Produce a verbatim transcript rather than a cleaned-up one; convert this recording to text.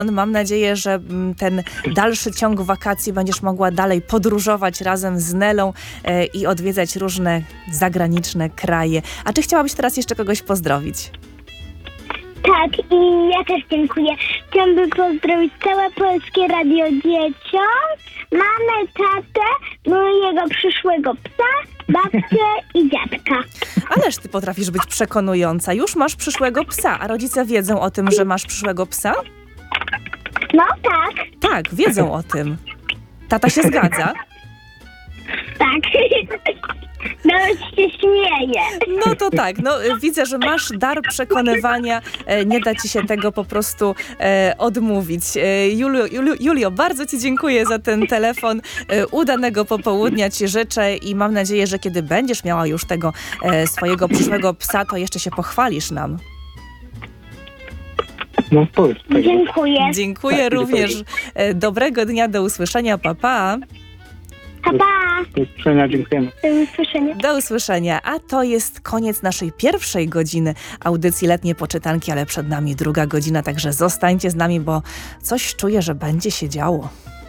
Mam nadzieję, że ten dalszy ciąg wakacji będziesz mogła dalej podróżować razem z Nelą e, i odwiedzać różne zagraniczne kraje. A czy chciałabyś teraz jeszcze kogoś pozdrowić? Tak, i ja też dziękuję. Chciałabym pozdrowić całe Polskie Radio dzieciom, mamę, tatę, mojego przyszłego psa, babcię i dziadka. Ależ ty potrafisz być przekonująca. Już masz przyszłego psa, a rodzice wiedzą o tym, że masz przyszłego psa? No tak, Tak, wiedzą o tym. Tata się zgadza? tak. Nawet się śmieje. No to tak, no y, widzę, że masz dar przekonywania, e, nie da ci się tego po prostu e, odmówić. E, Julio, Julio, Julio, bardzo ci dziękuję za ten telefon. E, udanego popołudnia ci życzę i mam nadzieję, że kiedy będziesz miała już tego e, swojego przyszłego psa, to jeszcze się pochwalisz nam. No powiedz. Tak. Dziękuję. Dziękuję Tak, również. dziękuję. E, dobrego dnia, do usłyszenia, pa, pa. Pa, pa. Do usłyszenia, dziękujemy. Do usłyszenia. Do usłyszenia. A to jest koniec naszej pierwszej godziny audycji Letnie Poczytanki, ale przed nami druga godzina, także zostańcie z nami, bo coś czuję, że będzie się działo.